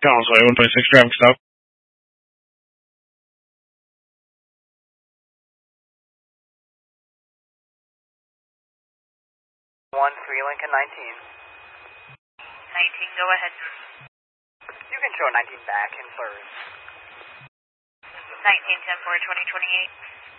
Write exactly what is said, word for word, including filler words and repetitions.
Causeway, one twenty-six traffic stop. one three Lincoln nineteen. nineteen, go ahead. You can show nineteen back in first. nineteen ten four twenty twenty-eight.